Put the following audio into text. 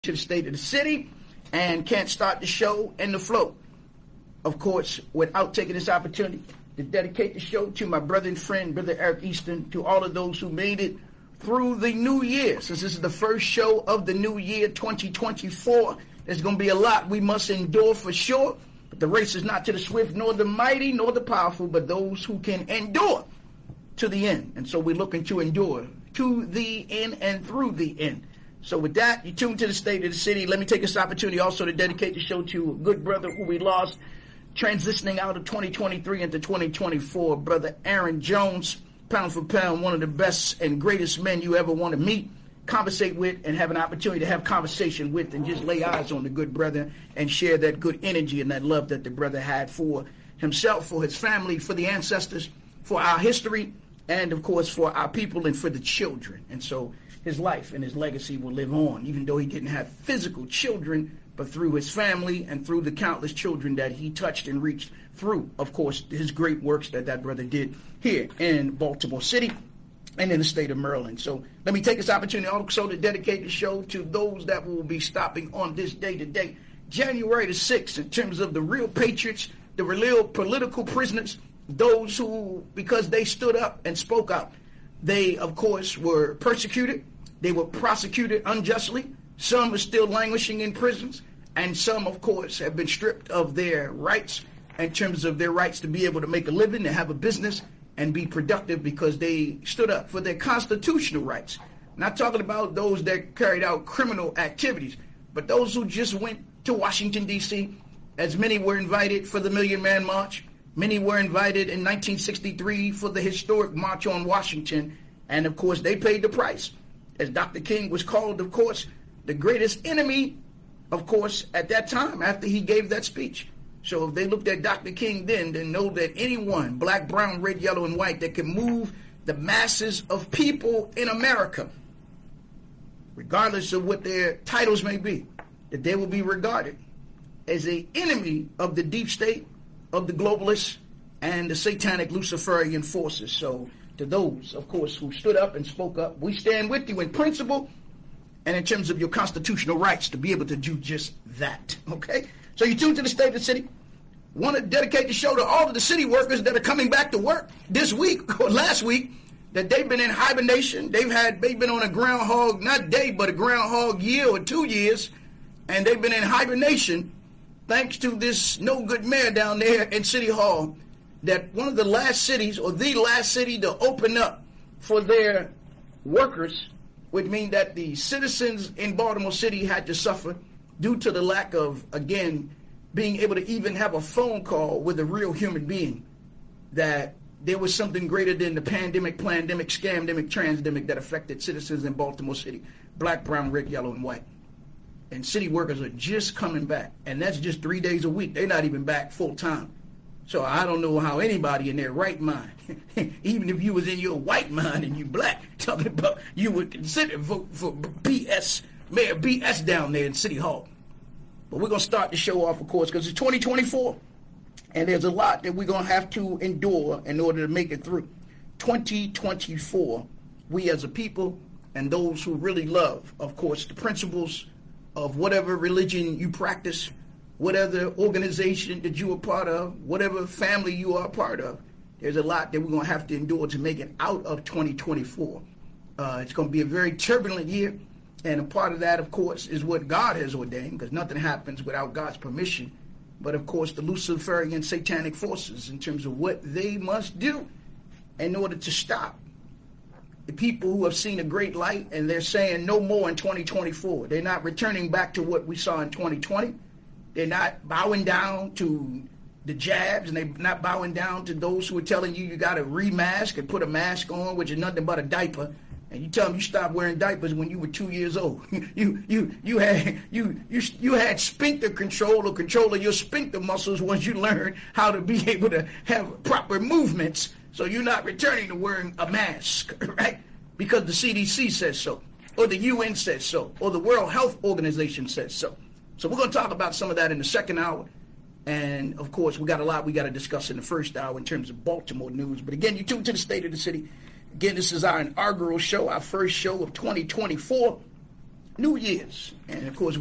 to the state of the city and can't start the show and the flow, of course, without taking this opportunity to dedicate the show to my brother and friend, Brother Eric Easton, to all of those who made it through the new year. Since this is the first show of the new year, 2024, there's going to be a lot we must endure for sure. But the race is not to the swift, nor the mighty, nor the powerful, but those who can endure to the end. And so we're looking to endure to the end and through the end. So with that, you tune to the state of the city. Let me take this opportunity also to dedicate the show to a good brother who we lost, transitioning out of 2023 into 2024, Brother Aaron Jones, pound for pound, one of the best and greatest men you ever want to meet, conversate with, and have an opportunity to have conversation with, and just lay eyes on the good brother and share that good energy and that love that the brother had for himself, for his family, for the ancestors, for our history, and of course for our people and for the children. And so his life and his legacy will live on, even though he didn't have physical children, but through his family and through the countless children that he touched and reached through, of course, his great works that brother did here in Baltimore City and in the state of Maryland. So let me take this opportunity also to dedicate the show to those that will be stopping on this day today, January the 6th, in terms of the real patriots, the real political prisoners, those who, because they stood up and spoke out, they, of course, were persecuted. They were prosecuted unjustly. Some are still languishing in prisons. And some, of course, have been stripped of their rights in terms of their rights to be able to make a living, to have a business, and be productive because they stood up for their constitutional rights. Not talking about those that carried out criminal activities, but those who just went to Washington, D.C., as many were invited for the Million Man March. Many were invited in 1963 for the historic March on Washington. And, of course, they paid the price. As Dr. King was called, of course, the greatest enemy, of course, at that time after he gave that speech. So if they looked at Dr. King then know that anyone, black, brown, red, yellow, and white, that can move the masses of people in America, regardless of what their titles may be, that they will be regarded as an enemy of the deep state, of the globalists, and the satanic Luciferian forces. So to those, of course, who stood up and spoke up, we stand with you in principle and in terms of your constitutional rights to be able to do just that, okay? So you tune to the state of the city. Want to dedicate the show to all of the city workers that are coming back to work this week or last week, that they've been in hibernation. They've been on a groundhog, not day, but a groundhog year or 2 years, and they've been in hibernation thanks to this no good mayor down there in City Hall, that one of the last cities, or the last city to open up for their workers, would mean that the citizens in Baltimore City had to suffer due to the lack of, again, being able to even have a phone call with a real human being, that there was something greater than the pandemic, plandemic, scamdemic, transdemic that affected citizens in Baltimore City, black, brown, red, yellow, and white. And city workers are just coming back, and that's just 3 days a week. They're not even back full time. So I don't know how anybody in their right mind, even if you was in your white mind and you black, talking about you would consider vote for BS, Mayor BS down there in City Hall. But we're going to start the show off, of course, because it's 2024, and there's a lot that we're going to have to endure in order to make it through. 2024, we as a people and those who really love, of course, the principles of whatever religion you practice, whatever organization that you are part of, whatever family you are a part of, there's a lot that we're going to have to endure to make it out of 2024. It's going to be a very turbulent year, and a part of that, of course, is what God has ordained, because nothing happens without God's permission. But, of course, the Luciferian satanic forces in terms of what they must do in order to stop the people who have seen a great light, and they're saying no more in 2024. They're not returning back to what we saw in 2020. They're not bowing down to the jabs, and they're not bowing down to those who are telling you got to remask and put a mask on, which is nothing but a diaper. And you tell them you stopped wearing diapers when you were 2 years old. You had sphincter control or control of your sphincter muscles once you learned how to be able to have proper movements. So you're not returning to wearing a mask, right? Because the CDC says so, or the UN says so, or the World Health Organization says so. So we're going to talk about some of that in the second hour. And, of course, we got a lot we got to discuss in the first hour in terms of Baltimore news. But, again, you tune to the state of the city. Again, this is our inaugural show, our first show of 2024. New Year's. And, of course,